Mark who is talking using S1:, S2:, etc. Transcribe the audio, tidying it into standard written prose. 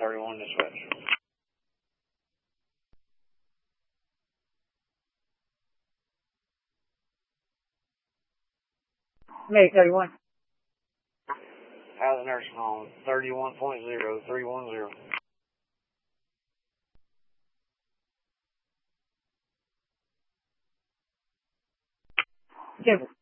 S1: 31 dispatch.
S2: May 31.
S1: Housing nursing home, 31.0310.
S2: Give it.